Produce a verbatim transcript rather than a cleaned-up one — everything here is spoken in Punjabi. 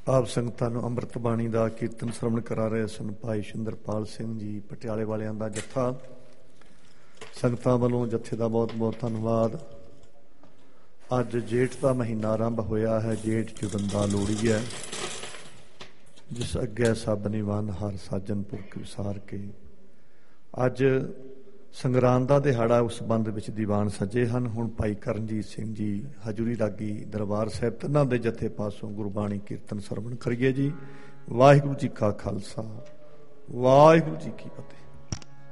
ਆਪ ਸੰਗਤਾਂ ਨੂੰ ਅੰਮ੍ਰਿਤ ਬਾਣੀ ਦਾ ਕੀਰਤਨ ਸਰਵਣ ਕਰਾ ਰਹੇ ਸਨ ਭਾਈ ਸ਼ਿੰਦਰਪਾਲ ਸਿੰਘ ਜੀ ਪਟਿਆਲੇ ਵਾਲਿਆਂ ਦਾ ਜੱਥਾ। ਸੰਗਤਾਂ ਵੱਲੋਂ ਜੱਥੇ ਦਾ ਬਹੁਤ ਬਹੁਤ ਧੰਨਵਾਦ। ਅੱਜ ਜੇਠ ਦਾ ਮਹੀਨਾ ਆਰੰਭ ਹੋਇਆ ਹੈ। ਜੇਠ ਜੁਗੰਦਾ ਲੋਹੜੀ ਹੈ, ਜਿਸ ਅੱਗੇ ਸਭ ਨਿਵੰਨ ਹਰ ਸਾਜਨ ਪੁਰਖ ਵਿਸਾਰ ਕੇ। ਅੱਜ ਸੰਗਰਾਂਦ ਦਾ ਦਿਹਾੜਾ, ਉਸ ਸੰਬੰਧ ਵਿੱਚ ਦੀਵਾਨ ਸੱਜੇ ਹਨ। ਹੁਣ ਭਾਈ ਕਰਨਜੀਤ ਸਿੰਘ ਜੀ ਹਜੂਰੀ ਰਾਗੀ ਦਰਬਾਰ ਸਾਹਿਬ ਤਿੰਨਾਂ ਦੇ ਜੱਥੇ ਪਾਸੋਂ ਗੁਰਬਾਣੀ ਕੀਰਤਨ ਸਰਵਣ ਕਰੀਏ ਜੀ। ਵਾਹਿਗੁਰੂ ਜੀ ਕਾ ਖਾਲਸਾ, ਵਾਹਿਗੁਰੂ ਜੀ ਕੀ ਫਤਿਹ।